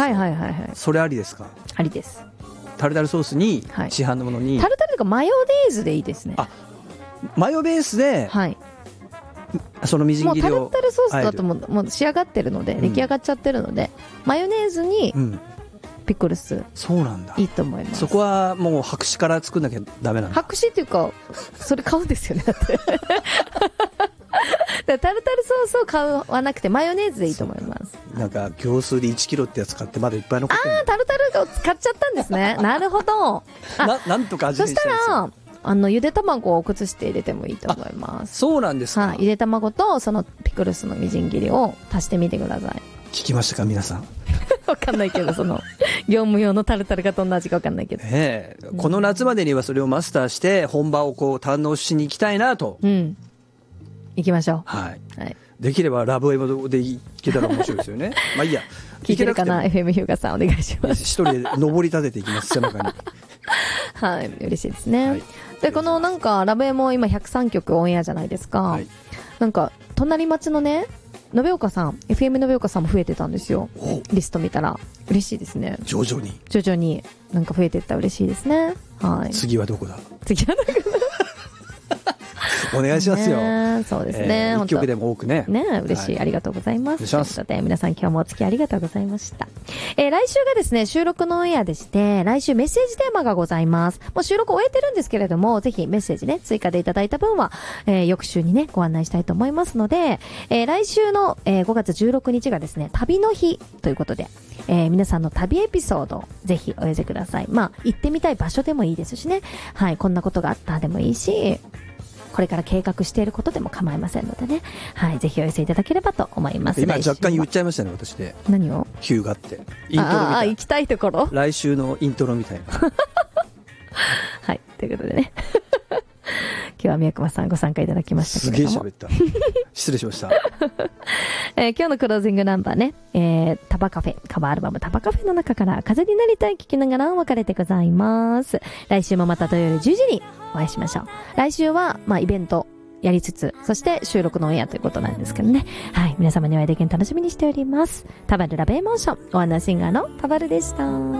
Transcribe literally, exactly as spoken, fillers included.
はいはいはいはい。 それありですか？ ありです。 タルタルソースに、 はい、 市販のものに。 タルタルとかマヨネーズでいいですね。 あ、マヨベースで、 はい。 そのみじん切りを。 もうタルタルソースだともう、もう仕上がってるので、出来上がっちゃってるので、うん、マヨネーズに、うんピクルス。 そうなんだ。 いいと思います。 そこはもう白紙から作んなきゃダメなんだ。 白紙っていうか、それ買うんですよね。だって。タルタルソースを買わなくてマヨネーズでいいと思います。 なんか業数でいちキロってやつ買ってまだいっぱい残ってる。 ああ、タルタルを使っちゃったんですね。なるほど。 な, なんとか味にしたいですよ。 そしたらあのゆで卵を崩して入れてもいいと思います。 そうなんですか。 はい、ゆで卵とそのピクルスのみじん切りを足してみてください。 聞きましたか皆さん。 わかんないけど、その業務用のタルタルがどんな味かわかんないけど、 ねえ、うん、この夏までにはそれをマスターして本場をこう堪能しに行きたいなと。うん、 行きましょう。 はい、はい、できればラブエモでいけたら面白いですよね。まあいいや。 聞いてるかな エフエム ヒューガさんお願いします。 一人で登り立てていきます背中に。 はい、嬉しいですね。はい、でこのなんかラブエモ今ひゃくさんきょくオンエアじゃないですか。はい、なんか隣町のね延岡さん エフエム 延岡さんも増えてたんですよ。リスト見たら嬉しいですね。 徐々に徐々になんか増えていったら嬉しいですね。はい。 次はどこだ。 次はどこだ。 お願いしますよ。 ね、そうですね。 えー、一曲でも多くね。 ね、嬉しい、はい、ありがとうございます。 ということで皆さん今日もお付き合いありがとうございました。えー、来週がですね収録のオンエアでして、来週メッセージテーマがございます。もう収録終えてるんですけれども、ぜひメッセージね追加でいただいた分は、えー、翌週にねご案内したいと思いますので、えー、来週の、えー、ごがつじゅうろくにちがですね旅の日ということで、えー、皆さんの旅エピソードをぜひお寄せください。まあ行ってみたい場所でもいいですしね、はい、こんなことがあったでもいいし、これから計画していることでも構いませんのでね、はい、ぜひお寄せいただければと思います。 今若干言っちゃいましたね私で。 何を？ ヒューガってイントロみたいな。 ああ、行きたいところ。 来週のイントロみたいな。 はい、ということでね。今日は宮熊さんご参加いただきましたけれども。 すげえ喋った。失礼しました。 えー、今日のクロージングナンバーね、えー、タバカフェ、カバーアルバムタバカフェの中から風になりたい聞きながらお別れでございます。来週もまた土曜日じゅうじにお会いしましょう。来週は、まあ、イベントやりつつ、そして収録のオンエアということなんですけどね。はい、皆様にお会いできるの楽しみにしております。タバルラブエモーション、お花シンガーのタバルでした。